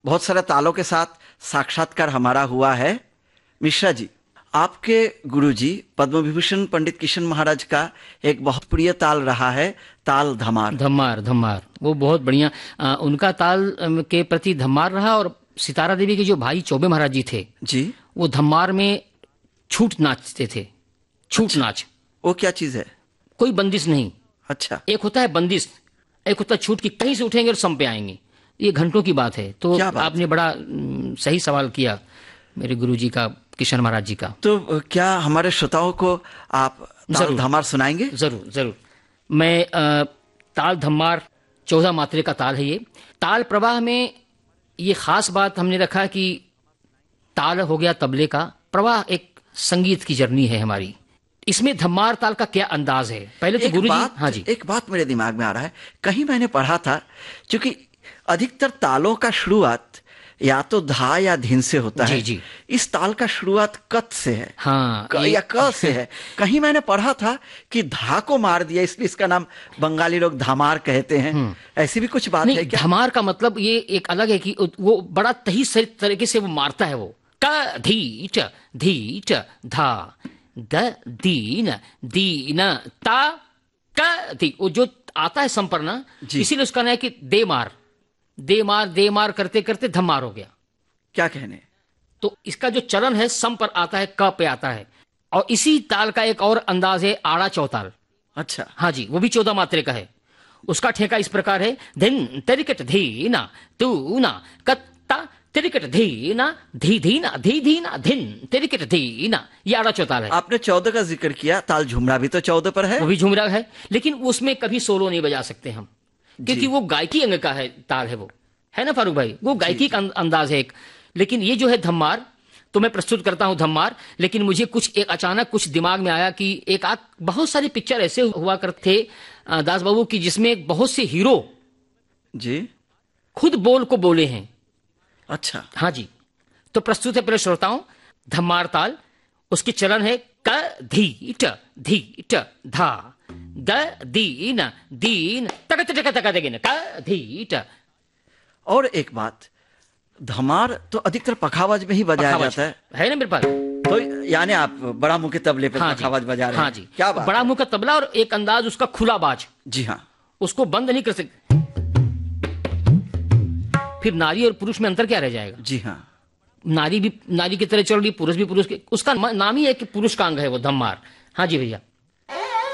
बहुत सारे तालों के साथ साक्षात्कार हमारा हुआ है। मिश्रा जी, आपके गुरुजी पद्म विभूषण पंडित किशन महाराज का एक बहुत प्रिय ताल रहा है ताल धमार। धमार धमार वो बहुत बढ़िया। उनका ताल के प्रति धमार रहा। और सितारा देवी के जो भाई चौबे महाराज जी थे जी, वो धमार में छूट नाचते थे। छूट नाच, वो क्या चीज है? कोई बंदिश नहीं। अच्छा, एक होता है बंदिश, एक होता है छूट की, कहीं से उठेंगे और सम पे आएंगे। ये घंटों की बात है। तो आपने बड़ा सही सवाल किया मेरे गुरुजी का, किशन महाराज जी का। तो क्या हमारे श्रोताओं को आप ताल धमार सुनाएंगे? जरूर जरूर। मैं ताल धमार 14 मात्रे का ताल है। ये ताल प्रवाह में ये खास बात हमने रखा कि ताल हो गया तबले का, प्रवाह एक संगीत की जर्नी है हमारी। इसमें धमार ताल का क्या अंदाज है? पहले तो गुरुजी, हाँ जी, एक बात मेरे दिमाग में आ रहा है, कहीं मैंने पढ़ा था क्योंकि अधिकतर तालों का शुरुआत या तो धा या धिन से होता है। जी। इस ताल का शुरुआत कत से है। हाँ, या क से है। कहीं मैंने पढ़ा था कि धा को मार दिया इसलिए इसका नाम बंगाली लोग धामार कहते हैं। ऐसी भी कुछ बात है क्या? धमार का मतलब ये एक अलग है कि वो बड़ा तही तरीके से वो मारता है। वो क धी च धा द दीन दीन ता क धी, वो जो आता है संपर्ण, इसीलिए उसका नाम है कि दे मार करते करते धमार हो गया। क्या कहने? तो इसका जो चलन है सम पर आता है, क पे आता है। और इसी ताल का एक और अंदाज है आड़ा चौताल। अच्छा, हाँ जी, वो भी 14 मात्रे का है। उसका ठेका इस प्रकार है, धिन तिरिकट धीना तू ना कत्ता तिरिकट धीना धी धीना धी धीना धिन तिरिकट धीना। ये आड़ा चौताल है। आपने 14 का जिक्र किया, ताल झुमरा भी तो 14 पर है। वो भी झुमरा है, लेकिन उसमें कभी सोलो नहीं बजा सकते हम, क्योंकि वो गायकी अंग का है ताल है। वो है ना फारूक भाई, वो गायकी का अंदाज है एक। लेकिन ये जो है धमार, तो मैं प्रस्तुत करता हूं धमार। लेकिन मुझे एक अचानक कुछ दिमाग में आया कि एक आध बहुत सारी पिक्चर ऐसे हुआ करते थे दास बाबू की, जिसमें बहुत से हीरो जी खुद बोल को बोले हैं। अच्छा, हाँ जी, तो प्रस्तुत है पहले श्रोताओं धमार ताल। उसकी चलन है क धी ट धा ग दीन दीन तक तक तक देगिन क धी ट। और एक बात, धमार तो अधिकतर पखावज में ही बजाया जाता है ना मेरे पास। तो यानी आप बड़ा मुंह के तबले पे पखावज बजा रहे हैं? हाँ जी, क्या बात? बड़ा मुंह का तबला और एक अंदाज उसका खुला बाज। जी हाँ, उसको बंद नहीं कर सकते। फिर नारी और पुरुष में अंतर क्या रह जाएगा? जी हाँ, नारी भी नारी की तरह चल रही, पुरुष भी पुरुष के, उसका नाम ही है कि पुरुष का अंग है वो धमार। हाँ जी भैया।